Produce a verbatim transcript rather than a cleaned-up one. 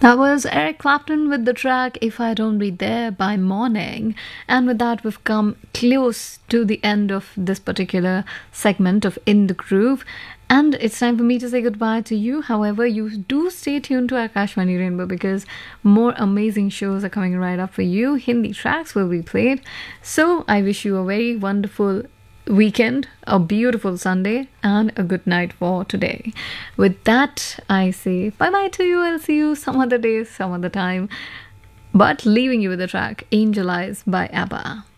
That was Eric Clapton with the track If I Don't Be There by Morning. And with that, we've come close to the end of this particular segment of In the Groove. And it's time for me to say goodbye to you. However, you do stay tuned to Akashvani Rainbow because more amazing shows are coming right up for you. Hindi tracks will be played. So I wish you a very wonderful weekend, a beautiful Sunday, and a good night for today. With that, I say bye bye to you. I'll see you some other day, some other time. But leaving you with the track Angel Eyes by ABBA.